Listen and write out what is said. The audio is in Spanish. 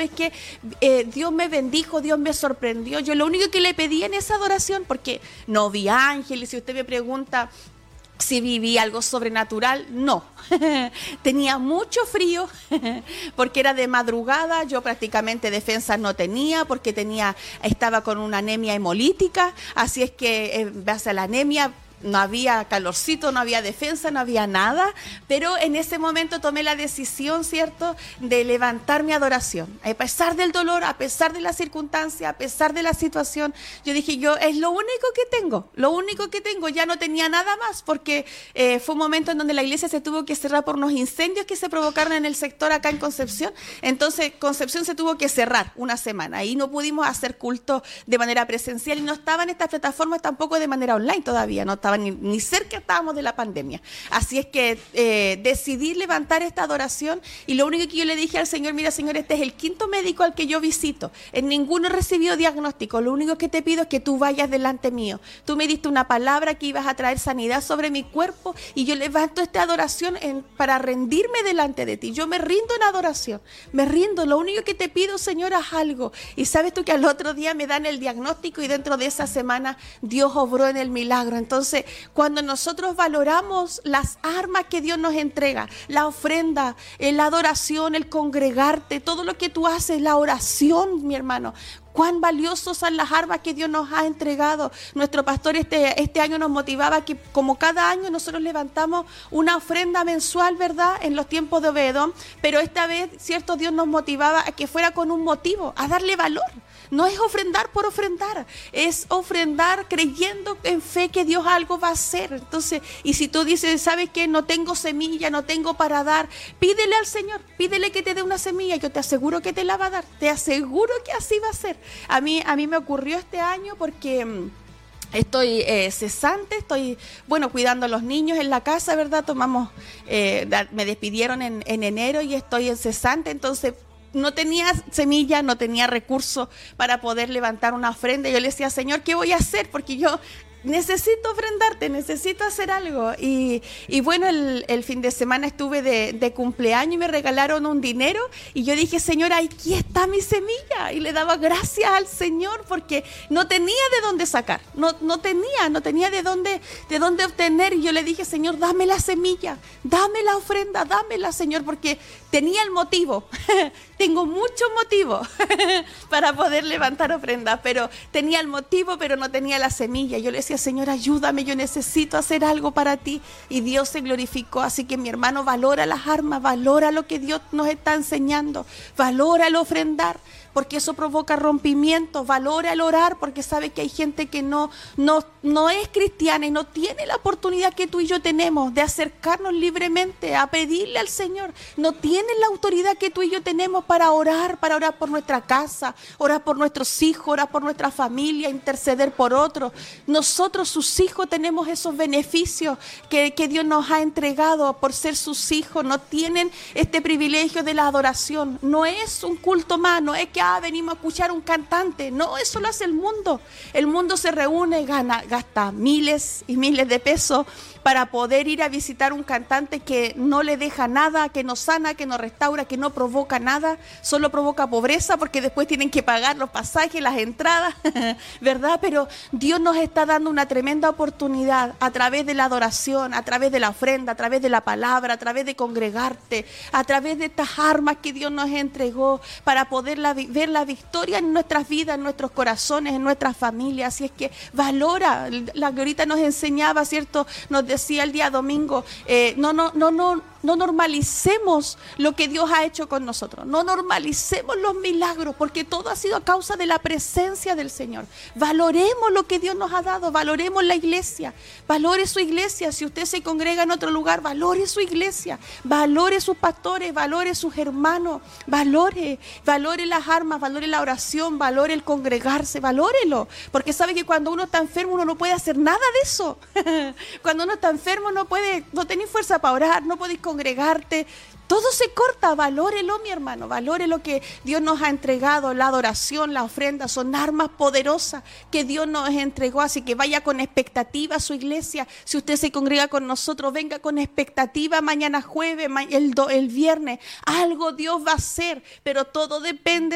¿sabes qué? Dios me bendijo, Dios me sorprendió. Yo lo único que le pedí en esa adoración, porque no vi ángeles, si usted me pregunta si viví algo sobrenatural, no. Tenía mucho frío porque era de madrugada, yo prácticamente defensas no tenía porque estaba con una anemia hemolítica, así es que en base a la anemia no había calorcito, no había defensa, no había nada, pero en ese momento tomé la decisión, ¿cierto?, de levantar mi adoración. A pesar del dolor, a pesar de la circunstancia, a pesar de la situación, yo dije, es lo único que tengo, ya no tenía nada más, porque fue un momento en donde la iglesia se tuvo que cerrar por unos incendios que se provocaron en el sector acá en Concepción. Entonces Concepción se tuvo que cerrar una semana, y no pudimos hacer culto de manera presencial, y no estaban estas plataformas tampoco de manera online todavía, no estaban ni cerca estábamos de la pandemia. Así es que decidí levantar esta adoración, y lo único que yo le dije al Señor, mira Señor, este es el 5º médico al que yo visito, en ninguno he recibido diagnóstico, lo único que te pido es que tú vayas delante mío. Tú me diste una palabra que ibas a traer sanidad sobre mi cuerpo, y yo levanto esta adoración para rendirme delante de ti. Yo me rindo en adoración, me rindo, lo único que te pido, Señor, haz algo. Y sabes tú que al otro día me dan el diagnóstico, y dentro de esa semana Dios obró en el milagro. Entonces, cuando nosotros valoramos las armas que Dios nos entrega, la ofrenda, la adoración, el congregarte, todo lo que tú haces, la oración, mi hermano, cuán valiosas son las armas que Dios nos ha entregado. Nuestro pastor este año nos motivaba que como cada año nosotros levantamos una ofrenda mensual, ¿verdad?, en los tiempos de Obededón, pero esta vez, cierto, Dios nos motivaba a que fuera con un motivo, a darle valor. No es ofrendar por ofrendar, es ofrendar creyendo en fe que Dios algo va a hacer. Entonces, y si tú dices, ¿sabes qué? No tengo semilla, no tengo para dar, pídele al Señor, pídele que te dé una semilla, yo te aseguro que te la va a dar, te aseguro que así va a ser. A mí me ocurrió este año porque estoy cesante, estoy, cuidando a los niños en la casa, ¿verdad? Me despidieron en enero y estoy en cesante, entonces no tenía semilla, no tenía recursos para poder levantar una ofrenda. Yo le decía, Señor, ¿qué voy a hacer? Porque yo necesito ofrendarte, necesito hacer algo. Y bueno, el fin de semana estuve de cumpleaños y me regalaron un dinero, y yo dije, Señor, aquí está mi semilla, y le daba gracias al Señor porque no tenía de dónde sacar, no tenía de dónde obtener, y yo le dije, Señor, dame la semilla, dame la ofrenda, dámela, Señor, porque tenía el motivo, tengo muchos motivos para poder levantar ofrendas, pero tenía el motivo, pero no tenía la semilla. Yo le decía, Señor, ayúdame, yo necesito hacer algo para ti, y Dios se glorificó. Así que mi hermano, valora las armas, valora lo que Dios nos está enseñando, valora el ofrendar, porque eso provoca rompimiento, valora el orar, porque sabe que hay gente que no es cristiana y no tiene la oportunidad que tú y yo tenemos de acercarnos libremente a pedirle al Señor, no tienen la autoridad que tú y yo tenemos para orar por nuestra casa, orar por nuestros hijos, orar por nuestra familia, interceder por otros. Nosotros, sus hijos, tenemos esos beneficios que Dios nos ha entregado por ser sus hijos. No tienen este privilegio de la adoración. No es un culto más, no es que venimos a escuchar un cantante. No, eso lo hace el mundo. El mundo se reúne, gasta miles y miles de pesos para poder ir a visitar un cantante que no le deja nada, que no sana, que no restaura, que no provoca nada, solo provoca pobreza porque después tienen que pagar los pasajes, las entradas, ¿verdad? Pero Dios nos está dando una tremenda oportunidad a través de la adoración, a través de la ofrenda, a través de la palabra, a través de congregarte, a través de estas armas que Dios nos entregó para poder ver la victoria en nuestras vidas, en nuestros corazones, en nuestras familias. Así es que valora, la que ahorita nos enseñaba, ¿cierto? Nos decía el día domingo, no normalicemos lo que Dios ha hecho con nosotros, no normalicemos los milagros, porque todo ha sido a causa de la presencia del Señor. Valoremos lo que Dios nos ha dado, valoremos la iglesia, valore su iglesia. Si usted se congrega en otro lugar, valore su iglesia, valore sus pastores, valore sus hermanos, valore las armas, valore la oración, valore el congregarse, valórelo, porque sabe que cuando uno está enfermo uno no puede hacer nada de eso. Cuando uno está enfermo no tenés fuerza para orar, no podés congregarte, todo se corta. Valórelo, mi hermano, valore lo que Dios nos ha entregado. La adoración, la ofrenda son armas poderosas que Dios nos entregó, así que vaya con expectativa a su iglesia. Si usted se congrega con nosotros, venga con expectativa mañana jueves, el viernes, algo Dios va a hacer, pero todo depende